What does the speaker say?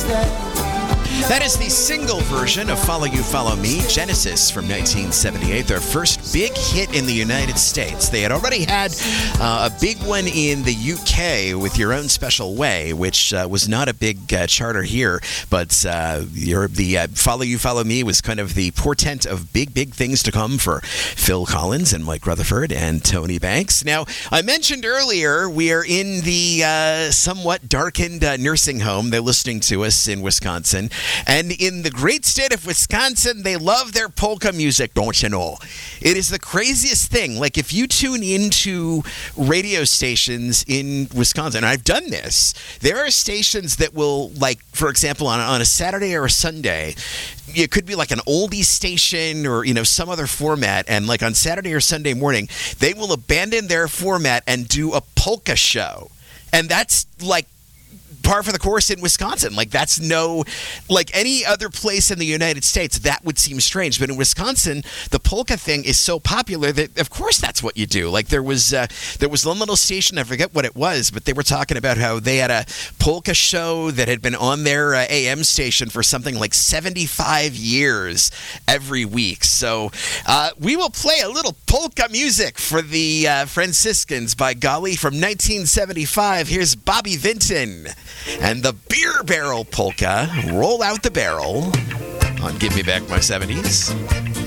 That is the single version of Follow You, Follow Me, Genesis from 1978, their first big hit in the United States. They had already had a big one in the UK with Your Own Special Way, which was not a big charter here, but the Follow You, Follow Me was kind of the portent of big, big things to come for Phil Collins and Mike Rutherford and Tony Banks. Now, I mentioned earlier we are in the somewhat darkened nursing home. They're listening to us in Wisconsin. And in the great state of Wisconsin, they love their polka music, don't you know? It is the craziest thing. Like, if you tune into radio stations in Wisconsin, and I've done this, there are stations that will, like, for example, on a Saturday or a Sunday, it could be like an oldie station or, some other format. And like on Saturday or Sunday morning, they will abandon their format and do a polka show. And that's like par for the course in Wisconsin. Like, that's like any other place in the United States, that would seem strange. But in Wisconsin, the polka thing is so popular that, of course, that's what you do. Like, there was one little station, I forget what it was, but they were talking about how they had a polka show that had been on their AM station for something like 75 years every week. So we will play a little polka music for the Franciscans, by golly, from 1975. Here's Bobby Vinton and the Beer Barrel Polka. Roll out the barrel on Give Me Back My 70s.